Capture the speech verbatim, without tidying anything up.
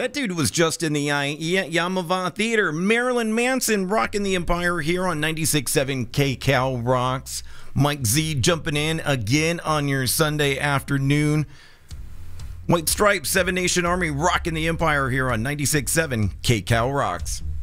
That dude was just in the uh, Y- Yamava Theater. Marilyn Manson rocking the Empire here on ninety-six point seven K Cal Rocks. Mike Z jumping in again on your Sunday afternoon. White Stripes, Seven Nation Army rocking the Empire here on ninety-six point seven K Cal Rocks.